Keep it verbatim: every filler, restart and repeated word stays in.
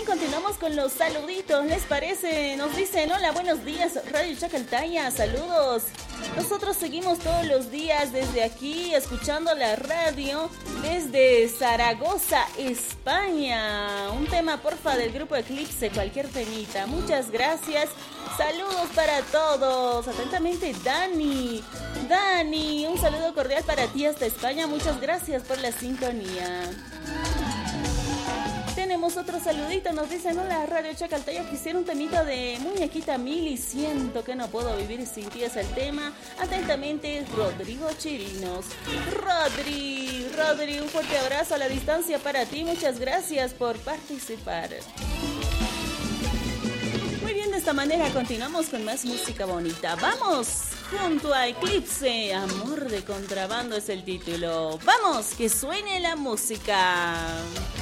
bien, continuamos con los saluditos, ¿les parece? Nos dicen, hola, buenos días, Radio Chacaltaya, saludos. Nosotros seguimos todos los días desde aquí, escuchando la radio desde Zaragoza, España. Un tema, porfa, del grupo Eclipse, cualquier temita. Muchas gracias. Saludos para todos. Atentamente, Dani. Dani, un saludo cordial para ti hasta España. Muchas gracias por la sintonía. Tenemos otro saludito, nos dicen, hola Radio Chacaltaya, quisiera un temita de Muñequita Mili, siento que no puedo vivir sin ti, es el tema. Atentamente, Rodrigo Chirinos. Rodri, Rodri, un fuerte abrazo a la distancia para ti, muchas gracias por participar. Muy bien, de esta manera continuamos con más música bonita. Vamos junto a Eclipse, Amor de Contrabando es el título. Vamos, que suene la música.